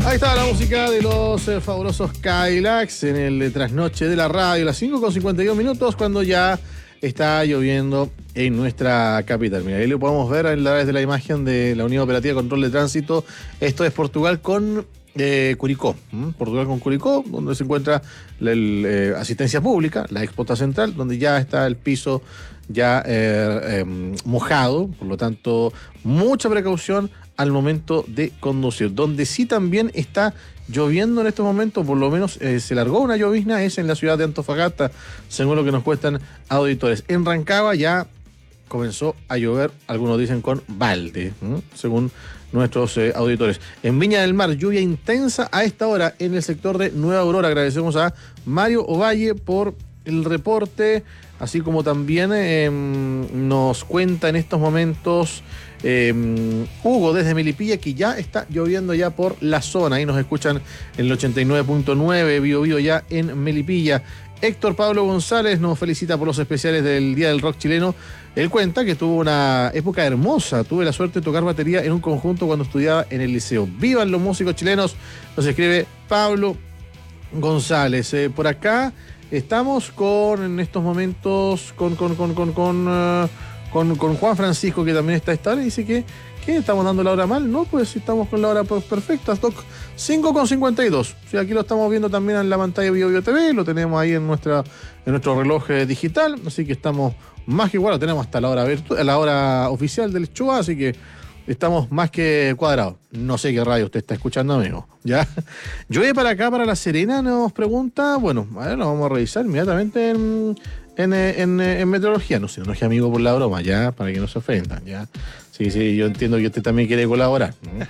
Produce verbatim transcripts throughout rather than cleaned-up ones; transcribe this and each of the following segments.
Ahí estaba la música de los eh, fabulosos Cadillacs en el eh, trasnoche de la radio, las cinco con cincuenta y dos minutos, cuando ya está lloviendo en nuestra capital. Mira, ahí lo podemos ver a través de la imagen de la Unidad Operativa de Control de Tránsito. Esto es Portugal con eh, Curicó. ¿Mm? Portugal con Curicó, donde se encuentra la el, eh, asistencia pública, la Expota Central, donde ya está el piso ya eh, eh, mojado, por lo tanto, mucha precaución al momento de conducir. Donde sí también está lloviendo en estos momentos, por lo menos eh, se largó una llovizna, es en la ciudad de Antofagasta, según lo que nos cuentan auditores. En Rancagua ya comenzó a llover, algunos dicen con balde, ¿eh? según nuestros eh, auditores. En Viña del Mar, lluvia intensa a esta hora en el sector de Nueva Aurora. Agradecemos a Mario Ovalle por el reporte, así como también eh, nos cuenta en estos momentos eh, Hugo desde Melipilla, que ya está lloviendo ya por la zona. Ahí nos escuchan en el ochenta y nueve punto nueve, Bio Bio ya en Melipilla. Héctor Pablo González nos felicita por los especiales del Día del Rock Chileno. Él cuenta que tuvo una época hermosa. Tuve la suerte de tocar batería en un conjunto cuando estudiaba en el liceo. ¡Vivan los músicos chilenos! Nos escribe Pablo González. Eh, por acá estamos con, en estos momentos, con, con, con, con, con, uh, con, con Juan Francisco, que también está a esta hora, y dice que, ¿qué? ¿Estamos dando la hora mal? No, pues estamos con la hora perfecta. cinco con cincuenta y dos. Sí, aquí lo estamos viendo también en la pantalla de Bio Bio T V, lo tenemos ahí en nuestra en nuestro reloj eh, digital, así que estamos más que igual, lo tenemos hasta la hora virtu- la hora oficial del Chua, así que estamos más que cuadrados. No sé qué radio usted está escuchando, amigo. ¿Ya? Llueve para acá, para La Serena, nos pregunta. Bueno, a ver, lo vamos a revisar inmediatamente en, en, en, en meteorología. No sé, no es amigo por la broma, ya, para que no se ofendan, ya. Sí, sí, yo entiendo que usted también quiere colaborar, ¿no?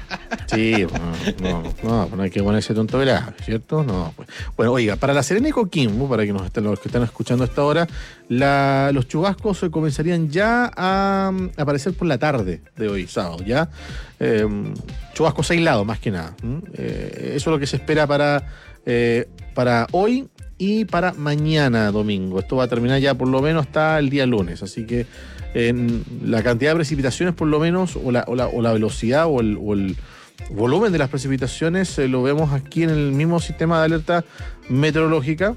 Sí, no, no, no, no hay que ponerse tonto velado, ¿cierto? No, pues. Bueno, oiga, para La Serena y Coquimbo, para que nos estén, los que están escuchando a esta hora, la, los chubascos comenzarían ya a, a aparecer por la tarde de hoy, sábado, ¿ya? Eh, chubascos aislados, más que nada. Eh, eso es lo que se espera para, eh, para hoy y para mañana, domingo. Esto va a terminar ya por lo menos hasta el día lunes, así que en la cantidad de precipitaciones, por lo menos, o la, o la, o la velocidad o el, o el volumen de las precipitaciones, eh, lo vemos aquí en el mismo sistema de alerta meteorológica.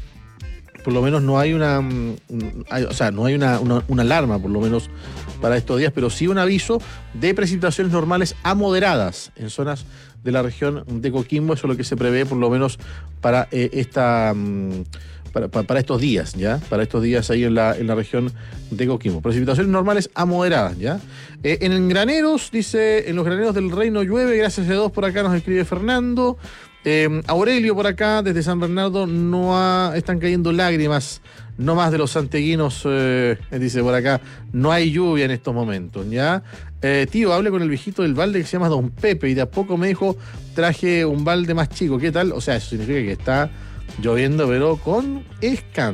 Por lo menos no hay una, un, hay, o sea, no hay una, una, una alarma, por lo menos para estos días, pero sí un aviso de precipitaciones normales a moderadas en zonas de la región de Coquimbo. Eso es lo que se prevé, por lo menos para eh, esta... Um, Para, para, para estos días, ¿ya? Para estos días ahí en la, en la región de Coquimbo. Precipitaciones normales a moderadas, ¿ya? Eh, en graneros, dice, en los graneros del Reino llueve, gracias a Dios, por acá nos escribe Fernando. Eh, Aurelio por acá, desde San Bernardo, no ha, están cayendo lágrimas, no más de los santiaguinos, eh, dice por acá, no hay lluvia en estos momentos, ¿ya? Eh, tío, hable con el viejito del balde que se llama Don Pepe, y de a poco me dijo, traje un balde más chico, ¿qué tal? O sea, eso significa que está lloviendo, pero con escándalo.